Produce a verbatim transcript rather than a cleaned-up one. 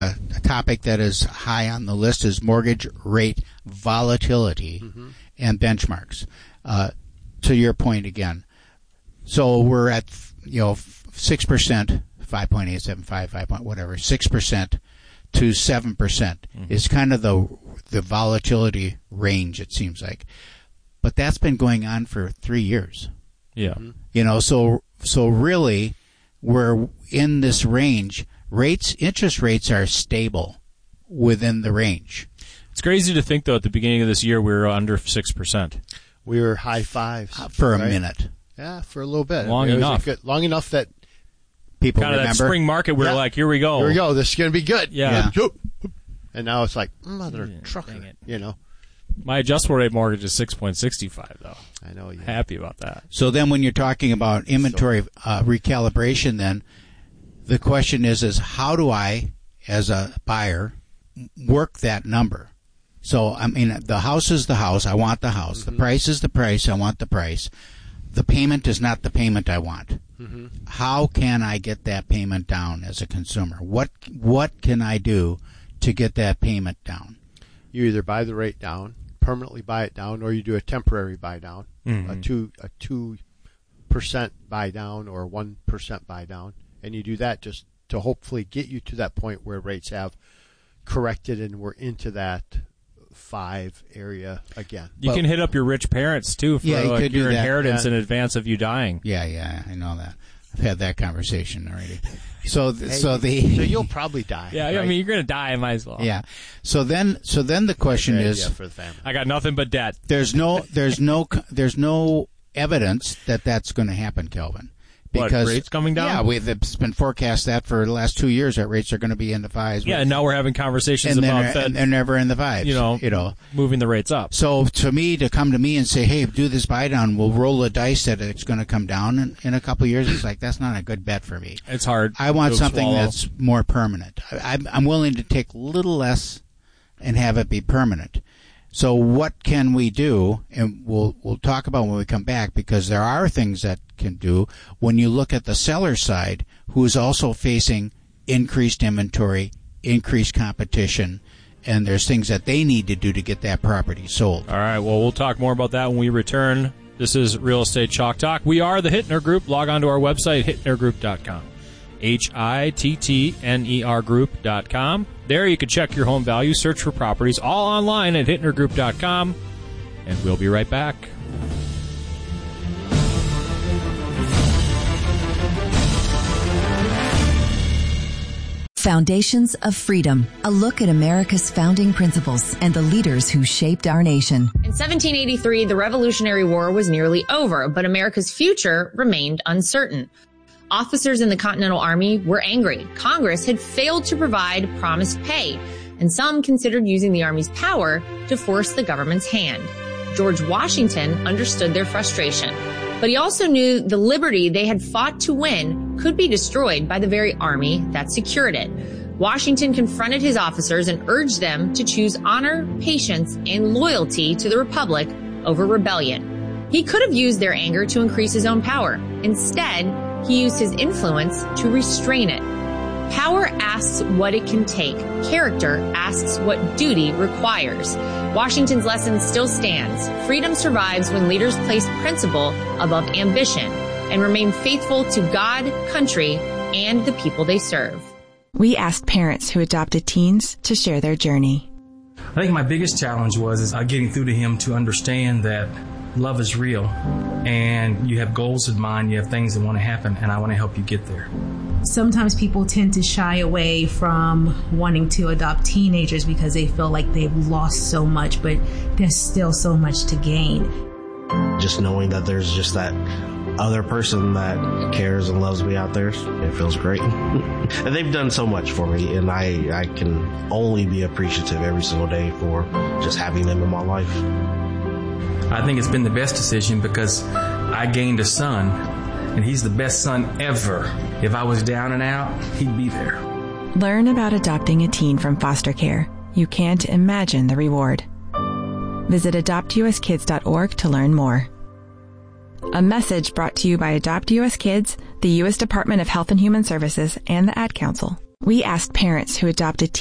A, a topic that is high on the list is mortgage rate volatility mm-hmm. and benchmarks. Uh, to your point again, so we're at you know six percent, five point eight seven five, five point whatever, six percent to seven percent mm-hmm. is kind of the the volatility range. It seems like, but that's been going on for three years. Yeah, mm-hmm. you know, so so really, we're in this range. Rates, interest rates are stable within the range. It's crazy to think, though, at the beginning of this year, we were under six percent. We were high fives. Uh, for right? a minute. Yeah, for a little bit. Long I mean, enough. Good, long enough that people kind of remember. that spring market, we were yeah. like, here we go. Here we go. This is going to be good. Yeah. yeah. And now it's like, mother yeah, trucker, dang it. you know. My adjustable rate mortgage is six point six five, though. I know. Yeah. Happy about that. So then when you're talking about inventory uh, recalibration, then the question is, is how do I, as a buyer, work that number? So, I mean, the house is the house. I want the house. Mm-hmm. The price is the price. I want the price. The payment is not the payment I want. Mm-hmm. How can I get that payment down as a consumer? What What can I do to get that payment down? You either buy the rate down, permanently buy it down, or you do a temporary buy down, mm-hmm. a two a two percent buy down or a one percent buy down, and you do that just to hopefully get you to that point where rates have corrected and we're into that five area again. You but, can hit up your rich parents too for yeah, you like could your do that. inheritance yeah. in advance of you dying. Yeah, yeah, I know that. I've had that conversation already. So, th- hey, so the so you'll probably die. Yeah, right? I mean you're gonna die. I might as well. Yeah. So then, so then the question Good is, idea for the family. I got nothing but debt. there's no, there's no, there's no evidence that that's going to happen, Kelvin. Because what, rates coming down? Yeah, we've it's been forecast that for the last two years that rates are going to be in the fives. Yeah, and now we're having conversations and about they're, Fed, and they're never in the fives. you know, you know, moving the rates up. So to me, to come to me and say, "Hey, do this buy down," we'll roll the dice that it's going to come down in, in a couple of years. It's like that's not a good bet for me. It's hard. I want to something swallow. that's more permanent. I, I'm, I'm willing to take a little less and have it be permanent. So what can we do? And we'll we'll talk about when we come back, because there are things that can do when you look at the seller side, who is also facing increased inventory, increased competition, and there's things that they need to do to get that property sold. All right, well, we'll talk more about that when we return. This is Real Estate Chalk Talk. We are the Hittner Group. Log on to our website, hittner group dot com. H I T T N E R group dot com. There you can check your home value, search for properties, all online at hittner group dot com. And we'll be right back. Foundations of Freedom, a look at America's founding principles and the leaders who shaped our nation. In seventeen eighty-three, the Revolutionary War was nearly over, but America's future remained uncertain. Officers in the Continental Army were angry. Congress had failed to provide promised pay, and some considered using the Army's power to force the government's hand. George Washington understood their frustration, but he also knew the liberty they had fought to win could be destroyed by the very army that secured it. Washington confronted his officers and urged them to choose honor, patience, and loyalty to the Republic over rebellion. He could have used their anger to increase his own power. Instead, he used his influence to restrain it. Power asks what it can take. Character asks what duty requires. Washington's lesson still stands. Freedom survives when leaders place principle above ambition and remain faithful to God, country, and the people they serve. We asked parents who adopted teens to share their journey. I think my biggest challenge was is uh, getting through to him to understand that love is real, and you have goals in mind, you have things that want to happen, and I want to help you get there. Sometimes people tend to shy away from wanting to adopt teenagers because they feel like they've lost so much, but there's still so much to gain. Just knowing that there's just that other person that cares and loves me out there, it feels great. And they've done so much for me, and I, I can only be appreciative every single day for just having them in my life. I think it's been the best decision because I gained a son, and he's the best son ever. If I was down and out, he'd be there. Learn about adopting a teen from foster care. You can't imagine the reward. Visit adopt u s kids dot org to learn more. A message brought to you by Adopt U S Kids, the U S Department of Health and Human Services, and the Ad Council. We asked parents who adopted